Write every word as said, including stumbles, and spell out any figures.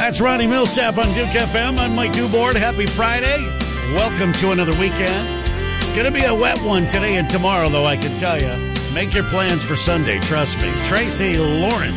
That's Ronnie Millsap on Duke F M. I'm Mike Newboard. Happy Friday. Welcome to another weekend. It's going to be a wet one today and tomorrow, though, I can tell you. Make your plans for Sunday, trust me. Tracy Lawrence